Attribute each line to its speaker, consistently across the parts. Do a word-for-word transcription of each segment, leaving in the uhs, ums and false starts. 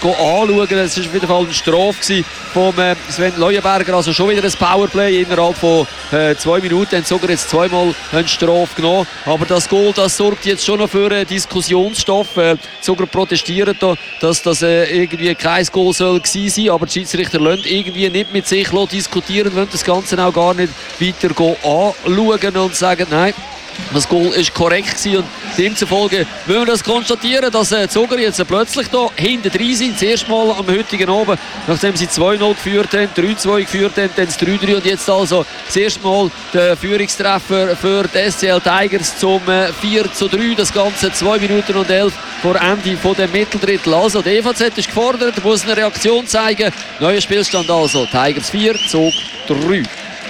Speaker 1: anschauen. Es war auf jeden Fall eine Strafe von äh, Sven Leuenberger, also schon wieder ein Powerplay. Innerhalb von äh, zwei Minuten haben sogar jetzt zweimal eine Strafe genommen. Aber das Goal, das sorgt jetzt schon noch für äh, Diskussionsstoff. Äh, sogar protestieren da, dass das äh, irgendwie kein Goal soll gewesen sein. Aber die Schiedsrichter lassen irgendwie nicht mit sich diskutieren, wollen das Ganze auch gar nicht weiter anschauen und sagen, nein, das Goal war korrekt gewesen. Und demzufolge müssen wir das konstatieren, dass äh, Zoger jetzt plötzlich da hinten drin sind. Das erste Mal am heutigen Abend, nachdem sie zwei null geführt haben, drei zwei geführt haben, dann das drei drei und jetzt also das erste Mal der Führungstreffer für die S C L Tigers zum äh, vier zu drei. Das Ganze zwei Minuten und elf vor Ende von dem Mitteldrittel. Also die E V Z ist gefordert, muss eine Reaktion zeigen. Neuer Spielstand also Tigers vier, Zug drei.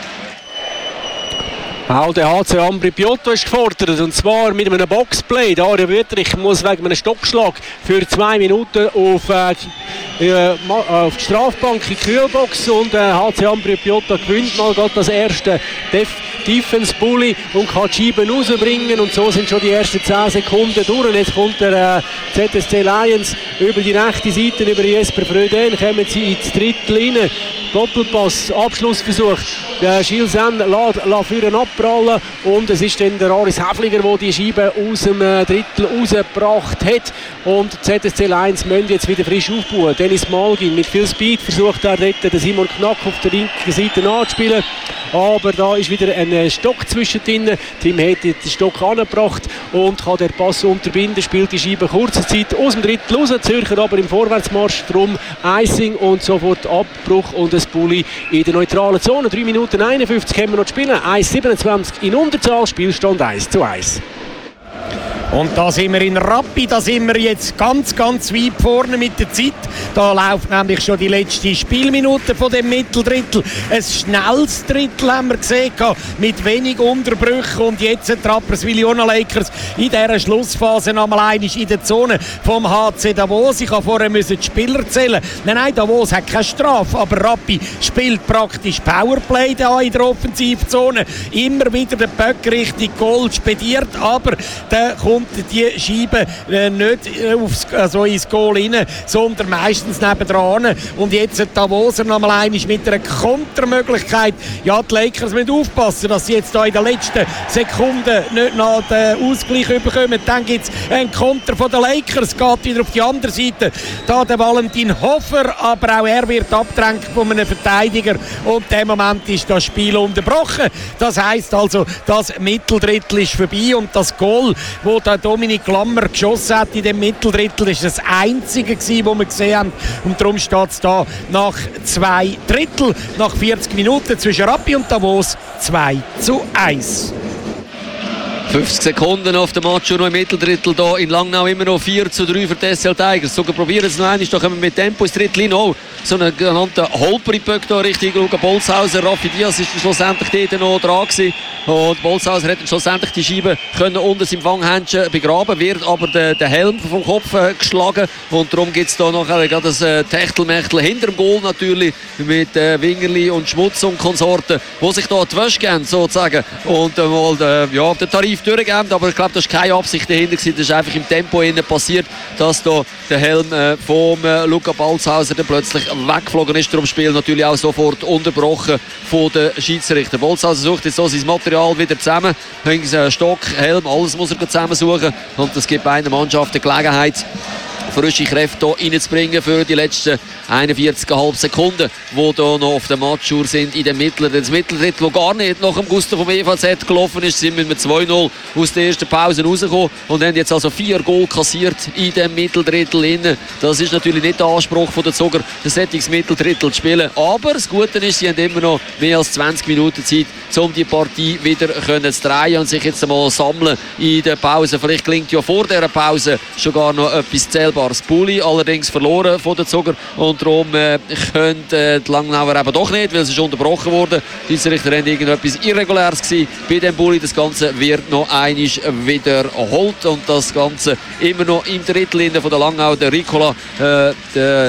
Speaker 2: Auch der H C Ambri Piotta ist gefordert, und zwar mit einem Boxplay. Dario Wüttrich muss wegen einem Stockschlag für zwei Minuten auf, äh, auf die Strafbank in die Kühlbox, und der H C Ambri Piotta gewinnt mal gerade das erste Def Defense Bully und kann die Scheiben rausbringen, und so sind schon die ersten zehn Sekunden durch. Und jetzt kommt der äh, Z S C Lions über die rechte Seite, über Jesper Fröden, kommen sie ins Drittel rein. Doppelpass, Abschlussversuch. Der Gilles Sen lässt führen abprallen, und es ist dann der Aris Häfliger, der die Scheibe aus dem Drittel rausgebracht hat. Und Z S C Lions müssen jetzt wieder frisch aufbauen. Dennis Malgin mit viel Speed versucht er dort den Simon Knack auf der linken Seite anzuspielen. Aber da ist wieder ein Stock zwischendrin. Tim hat den Stock angebracht und kann den Pass unterbinden, spielt die Scheibe kurze Zeit aus dem Drittel raus. Zürcher aber im Vorwärtsmarsch, drum Icing und sofort Abbruch und ein Bulli in der neutralen Zone. drei Minuten einundfünfzig können wir noch spielen. eins siebenundzwanzig in Unterzahl, Spielstand eins zu eins.
Speaker 3: Und da sind wir in Rappi, da sind wir jetzt ganz, ganz weit vorne mit der Zeit. Da läuft nämlich schon die letzte Spielminute von dem Mitteldrittel. Ein schnelles Drittel haben wir gesehen, mit wenig Unterbrüchen. Und jetzt Rapperswil Jona Lakers in dieser Schlussphase noch einmal in der Zone vom H C Davos. Ich habe vorher müssen die Spieler zählen. Nein, nein, Davos hat keine Strafe, aber Rappi spielt praktisch Powerplay da in der Offensivzone. Immer wieder den Böck Richtung Goal spediert, aber der kommt die Scheibe äh, nicht äh, aufs, also ins Goal rein, sondern meistens nebendran. Und jetzt Davoser noch mal einmal mit einer Kontermöglichkeit. Ja, die Lakers müssen aufpassen, dass sie jetzt da in den letzten Sekunden nicht noch den Ausgleich bekommen. Dann gibt es einen Konter von den Lakers, geht wieder auf die andere Seite. Da der Valentin Hofer, aber auch er wird abgedrängt von einem Verteidiger. Und in dem Moment ist das Spiel unterbrochen. Das heisst also, das Mitteldrittel ist vorbei, und das Goal, wo der Dominik Lammer geschossen hat in dem Mitteldrittel, ist das einzige gewesen, das wir gesehen haben. Und darum steht es da nach zwei Drittel, nach vierzig Minuten zwischen Rappi und Davos zwei zu eins.
Speaker 1: fünfzig Sekunden auf dem Match, noch im Mitteldrittel da in Langnau, immer noch vier zu drei für die S C L Tigers. Sogar probieren es noch einmal, da kommen wir mit Tempo ins Drittel hin. Oh, so einen genannten Holperi-Böck da Richtung Luca Bolzhauser. Raffi Diaz ist schlussendlich dort noch dran gewesen. Und Bolzhauser hat schlussendlich die Scheibe können unter seinem Fanghändchen begraben, wird aber der, der Helm vom Kopf äh, geschlagen, und darum gibt es da nachher gerade das äh, Techtelmechtel hinter dem Goal natürlich mit äh, Wingerli und Schmutz und Konsorten, die sich da die Wäsche geben sozusagen und äh, mal äh, ja, den Tarif durchgeben. Aber ich glaube, das war keine Absicht dahinter gewesen. Das ist einfach im Tempo innen passiert, dass da der Helm äh, vom äh, Luca Bolzhauser dann plötzlich weggeflogen ist. Darum Spiel natürlich auch sofort unterbrochen von den Schiedsrichter. Bolzhauser sucht jetzt so sein Material wieder zusammen. Stock, Helm, alles muss er zusammensuchen. Und das gibt beiden Mannschaften Gelegenheit, frische Kräfte hier reinzubringen für die letzten einundvierzig Komma fünf Sekunden, die hier noch auf der Matchuhr sind in dem Mitteldrittel. Das Mitteldrittel, das gar nicht nach dem Gusto vom E V Z gelaufen ist, sind wir mit zwei null aus der ersten Pause rausgekommen und haben jetzt also vier Goal kassiert in dem Mitteldrittel. Das ist natürlich nicht der Anspruch von der Zoger, das solches Mitteldrittel zu spielen. Aber das Gute ist, sie haben immer noch mehr als zwanzig Minuten Zeit, um die Partie wieder können zu drehen und sich jetzt einmal sammeln in der Pause. Vielleicht klingt ja vor dieser Pause schon gar noch etwas zählbares. Bulli allerdings verloren von der Zoger, und darum äh, können äh, die Langnauer eben doch nicht, weil es ist unterbrochen wurde. Die Schiedsrichter haben irgendetwas Irreguläres gewesen bei dem Bulli. Das Ganze wird noch einmal wiederholt, und das Ganze immer noch im Drittel von der Langnau. Der Ricola, äh, der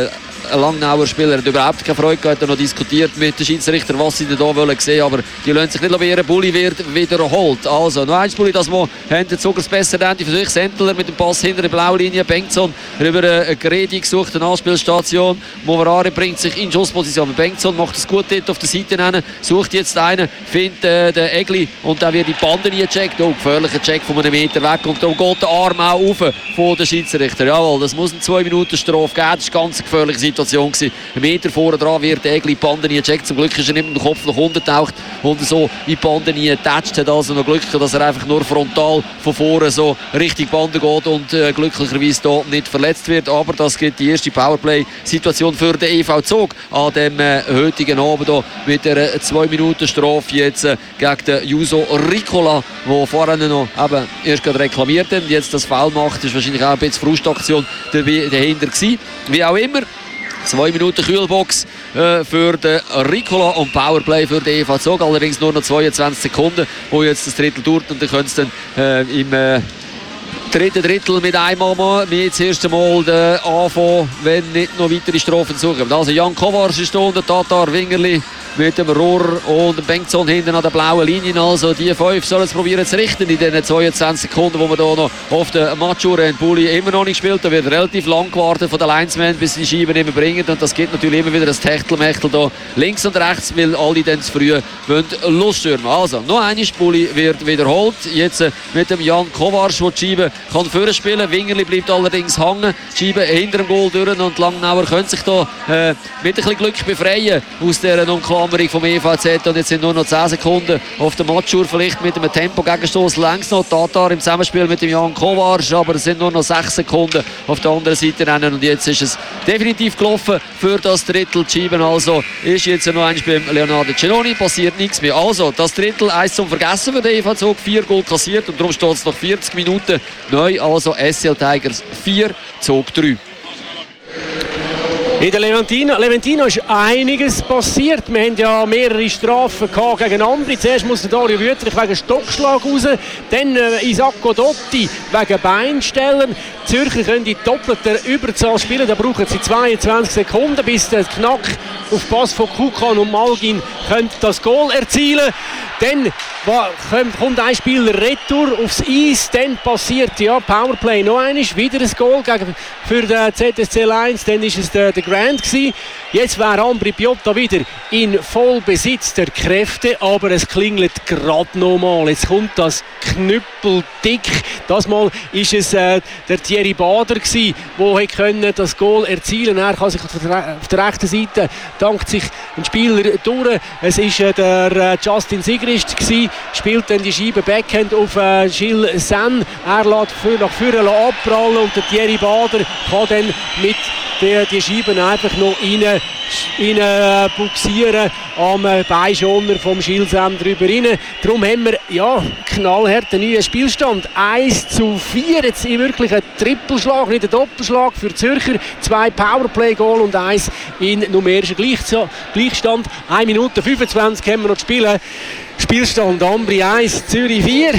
Speaker 1: Langnauer Spieler hat überhaupt keine Freude gehabt, hat noch diskutiert mit den Schiedsrichter, was sie da wollen sehen, aber die lassen sich nicht wehren. Bulli wird wiederholt. Also, noch eins Bulli, das Mal haben die Zugers besser Ende für sich. Sendler mit dem Pass hinter der Blaulinie, Bengtson über eine Gredi gesucht, eine Anspielstation. Moverare bringt sich in Schussposition. Bengtson macht es gut dort auf der Seite hin, sucht jetzt einen, findet äh, den Egli und dann wird die Bande nie gecheckt. Oh, gefährlicher Check von einem Meter weg und da geht der Arm auch rauf von den Schiedsrichter. Jawohl, das muss eine zwei Minuten Strafe geben. Das war eine ganz gefährliche Situation gewesen. Ein Meter vorne dran wird der Egli die Bande nie gecheckt. Zum Glück ist er nicht mit dem Kopf nach unten getaucht und so in die Bande nie getatscht. Hat also noch Glück, dass er einfach nur frontal von vorne so Richtung Bande geht und äh, glücklicherweise da nicht verletzt wird. Aber das gibt die erste Powerplay-Situation für den E V Zug an dem äh, heutigen Abend hier mit der zwei Minuten Strafe jetzt äh, gegen den Juso Ricola, der vorhin noch eben erst gerade reklamiert hat und jetzt das Foul macht. Das ist wahrscheinlich auch ein bisschen Frustaktion dahinter gewesen. Wie auch immer. Zwei Minuten Kühlbox äh, für den Ricola und Powerplay für den E V Zug. Allerdings nur noch zweiundzwanzig Sekunden, wo jetzt das Drittel dauert. Und dann können sie dann äh, im äh, dritten Drittel mit einmal mal, mit das erste Mal äh, anfangen, wenn nicht noch weitere Strafen suchen. Also Jan Kovacs ist da und der Tatar Wingerli mit dem Rohr und dem Bengtson hinten an der blauen Linie. Also die fünf sollen es probieren zu richten in den zweiundzwanzig Sekunden, wo wir hier noch auf den Matschure und Bulli immer noch nicht gespielt. Da wird relativ lang gewartet von den Linesmen, bis sie die Scheiben immer bringen. Und das gibt natürlich immer wieder ein Techtelmechtel da links und rechts, weil alle dann zu früh losstürmen. Also noch einmal, Bulli wird wiederholt. Jetzt mit dem Jan Kovacs, der die Scheibe kann vorne spielen. Wingerli bleibt allerdings hängen. Die Scheibe hinter dem Goal durch und Langnauer können sich da äh, mit ein bisschen Glück befreien aus dieser Umklammerung vom E V Z. Und jetzt sind nur noch zehn Sekunden auf der Matschur, vielleicht mit einem Tempo-Gegenstoß längs noch Tatar im Zusammenspiel mit dem Jan Kovacs, aber es sind nur noch sechs Sekunden auf der anderen Seite rennen und jetzt ist es definitiv gelaufen für das Drittel. Die Scheiben also ist jetzt noch eins beim Leonardo Celoni, passiert nichts mehr. Also das Drittel eins zum Vergessen für den E V Zug, vier Goal kassiert und darum steht es noch vierzig Minuten neu, also S C L Tigers vier, Zug drei.
Speaker 2: In der Leventina, Leventina ist einiges passiert. Wir haben ja mehrere Strafen gehabt gegen Ambri. Zuerst musste Dario Wüttrich wegen Stockschlag raus, dann äh, Isacco Dotti wegen Beinstellen. Die Zürcher können die doppelte Überzahl spielen, da brauchen sie zweiundzwanzig Sekunden, bis der Knack auf Pass von Kukan und Malgin das Goal erzielen. Dann kommt ein Spieler retour aufs Eis, dann passiert ja Powerplay noch einmal, wieder ein Goal gegen, für den Z S C Lions, dann ist es der, der Grant gewesen. Jetzt wäre Ambri Piotta wieder in Vollbesitz der Kräfte, aber es klingelt gerade noch mal. Jetzt kommt das knüppeldick. Das Mal ist es äh, der Thierry Bader gewesen, der das Goal erzielen konnte. Er kann sich auf der, auf der rechten Seite dankt sich ein Spieler durch. Es ist äh, der äh, Justin Sigrist gewesen, spielt dann die Scheibe Backhand auf äh, Gilles Sen. Er lässt für, nach vorne abprallen und der Thierry Bader kann dann mit der, die Scheiben einfach noch rein, rein äh, buxieren am äh, Beischoner vom Gilles Sen drüber rein. Darum haben wir ja knallhart einen neuen Spielstand. eins zu vier, jetzt wirklich ein Trippelschlag, nicht ein Doppelschlag für die Zürcher. Zwei Powerplay-Goal und eins in numerischen Gleichstand. eine Minute fünfundzwanzig haben wir noch zu spielen. Spielstand Ambri eins, Zürich vier.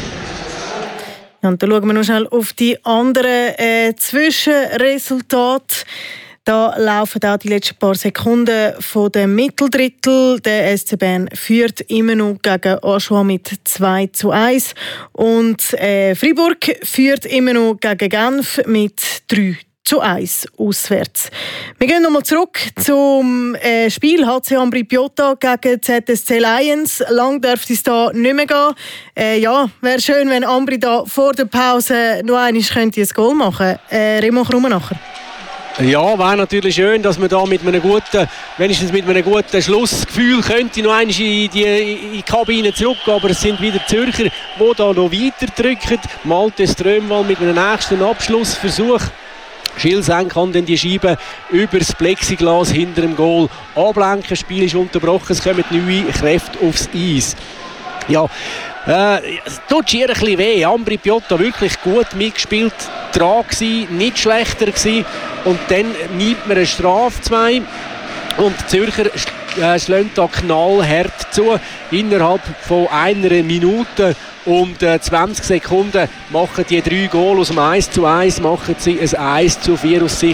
Speaker 4: Und dann schauen wir noch schnell auf die anderen äh, Zwischenresultate. Da laufen auch die letzten paar Sekunden von dem Mitteldrittel. Der S C Bern führt immer noch gegen Aschua mit zwei zu eins. Und äh, Freiburg führt immer noch gegen Genf mit drei zu eins auswärts. Wir gehen nochmal zurück zum äh, Spiel H C Ambri Piotta gegen Z S C Lions. Lang dürfte es da nicht mehr gehen. Äh, ja, wäre schön, wenn Ambri da vor der Pause noch einmal könnte ein Goal machen. Äh, Remo Krummenacher.
Speaker 2: Ja, wäre natürlich schön, dass man da mit einem guten, wenigstens mit einem guten Schlussgefühl könnte noch einmal in die, in die Kabine zurückgehen. Aber es sind wieder Zürcher, die da noch weiter drücken. Malte Strömwald mit einem nächsten Abschlussversuch. Gilles Sen kann dann die Scheibe über das Plexiglas hinter dem Goal ablenken. Das Spiel ist unterbrochen, es kommen neue Kräfte aufs Eis. Ja, äh, es tut schier ein bisschen weh. Ambri Piotta wirklich gut mitgespielt, dran gewesen, nicht schlechter gewesen. Und dann nimmt man eine Strafe zwei. Und die Zürcher äh, schlagen da knallhart zu. Innerhalb von einer Minute und äh, zwanzig Sekunden machen die drei Goal aus dem eins zu eins, machen sie ein eins zu vier aus Sicht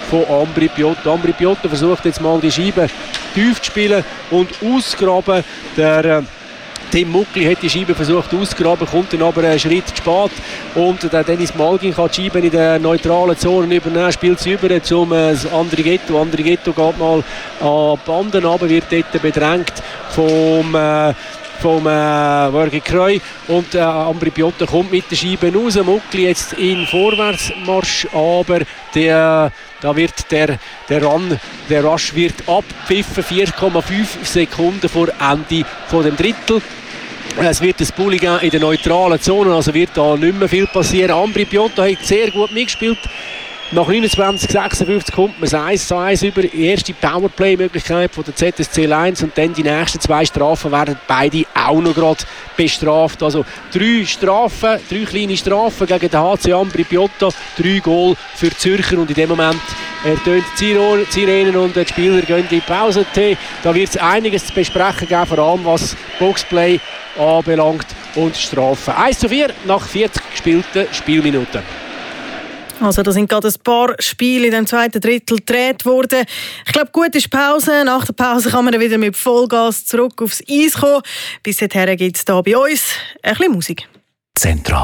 Speaker 2: von Ambri Piotta. Ambri Piotta versucht jetzt mal die Scheibe tief zu spielen und ausgraben. Der äh, Tim Muckli hat die Scheibe versucht auszugraben, kommt dann aber einen Schritt zu spät. Und der Dennis Malgin kann die Scheibe in der neutralen Zone übernehmen, spielt sie über zum äh, Andrighetto. Andrighetto geht mal an die Banden runter, wird dort bedrängt vom äh, vom äh, Wörgi Kreu und äh, Ambri Piotta kommt mit der Scheibe raus. Muckli jetzt in Vorwärtsmarsch, aber der, da wird der, der Run, der Rush wird abgepfiffen, vier Komma fünf Sekunden vor Ende von dem Drittel. Es wird ein Bulli geben in der neutralen Zone, also wird da nicht mehr viel passieren. Ambri Piotta hat sehr gut mitgespielt. Nach neunundzwanzig sechsundfünfzig kommt man das eins zu eins über. Die erste Powerplay-Möglichkeit von der Z S C eins und dann die nächsten zwei Strafen werden beide auch noch gerade bestraft. Also drei Strafen, drei kleine Strafen gegen den H C Ambri Piotta, drei Goal für Zürcher und in dem Moment ertönt die Sirenen und die Spieler gehen in die Pause. Da wird es einiges zu besprechen geben, vor allem was Boxplay anbelangt und Strafen. eins zu vier nach vierzig gespielten Spielminuten.
Speaker 4: Also da sind gerade ein paar Spiele in dem zweiten Drittel gedreht worden. Ich glaube, gut ist Pause. Nach der Pause kann man dann wieder mit Vollgas zurück aufs Eis kommen. Bis dahin gibt es hier bei uns ein bisschen Musik.
Speaker 5: Zentral.